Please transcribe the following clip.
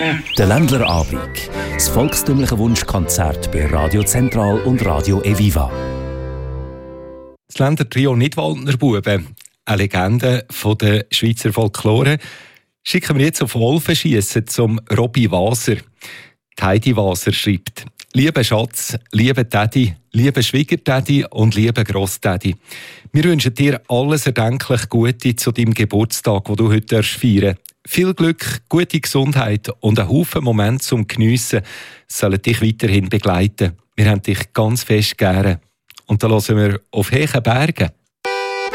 Der Ländler Abend. Das volkstümliche Wunschkonzert bei Radio Zentral und Radio Eviva. Das Ländler Trio Nidwaldner Buben, eine Legende von der Schweizer Folklore, schicken wir jetzt auf Wolfenschiessen zum Robby Waser. Die Heidi Waser schreibt: Lieber Schatz, lieber Daddy, lieber Schwiegertaddy und lieber Grosstaddy, wir wünschen dir alles erdenklich Gute zu deinem Geburtstag, den du heute feiern darfst. Viel Glück, gute Gesundheit und ein Haufen Momente zum Geniessen sollen dich weiterhin begleiten. Wir haben dich ganz fest gerne. Und da hören wir auf Hechen Bergen